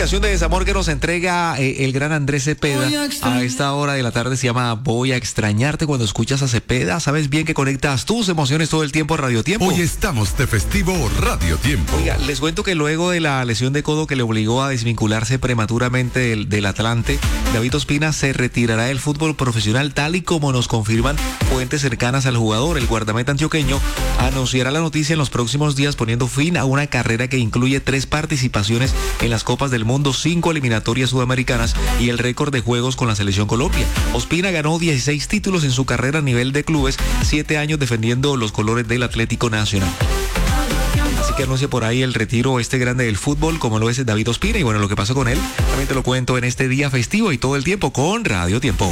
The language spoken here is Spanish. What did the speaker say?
canción de desamor que nos entrega el gran Andrés Cepeda a esta hora de la tarde se llama Voy a extrañarte. Cuando escuchas a Cepeda, sabes bien que conectas tus emociones todo el tiempo a Radio Tiempo. Hoy estamos de festivo Radio Tiempo. Oiga, les cuento que luego de la lesión de codo que le obligó a desvincularse prematuramente del Atlante, David Ospina se retirará del fútbol profesional, tal y como nos confirman fuentes cercanas al jugador. El guardameta antioqueño anunciará la noticia en los próximos días, poniendo fin a una carrera que incluye 3 participaciones en las Copas del Mundo, 5 eliminatorias sudamericanas y el récord de juegos con la selección Colombia. Ospina ganó 16 títulos en su carrera a nivel de clubes, 7 años defendiendo los colores del Atlético Nacional. Así que anuncia por ahí el retiro grande del fútbol, como lo es David Ospina. Y bueno, lo que pasó con él también te lo cuento en este día festivo y todo el tiempo con Radio Tiempo.